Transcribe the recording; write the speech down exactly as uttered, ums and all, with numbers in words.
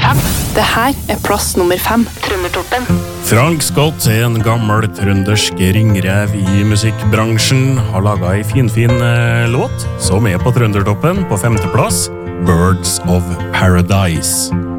fem. Det her er plass nummer fem. Trøndertoppen. Frank Scott er en gammel trøndersk ringrev i musikkbransjen, har laget en finfin eh, låt, som er på Trøndertoppen på femteplass, Birds of Paradise.